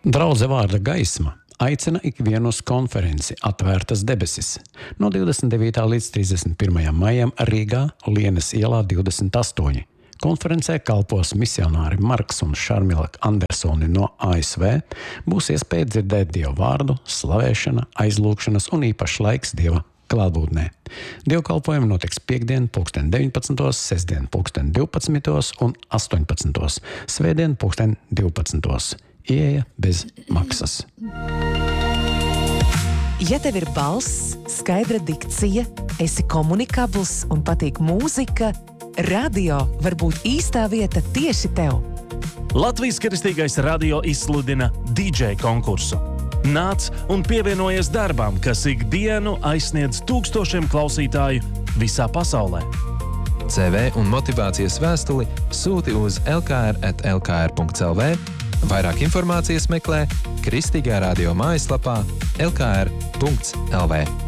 Draudze vārda Gaisma aicina ikvienu uz konferenci Atvērtas debesis no 29. līdz 31. maijam Rīgā, Lienes ielā 28. Konferencē kalpos misionāri Marks un Šarmila Andersoni no ASV. Būs iespēja dzirdēt Dievu vārdu, slavēšana, aizlūgšanas un īpašs laiks Dieva klātbūtnē. Dievkalpojumi notiks piektdien 19., sestdien 12. un 18. Svētdien 12. Ieeja bez maksas. Ja tev ir balss, skaidra dikcija, esi komunikabls un patīk mūzika, radio var būt īstā vieta tieši tev. Latvijas Kristīgais radio izsludina DJ konkursu. Nāc un pievienojies darbam, kas ikdienu aizsniedz tūkstošiem klausītāju visā pasaulē. CV un motivācijas vēstuli sūti uz lkr@lkr.lv. Vairāk informācijas meklē Kristīgā radio mājaslapā lkr.lv.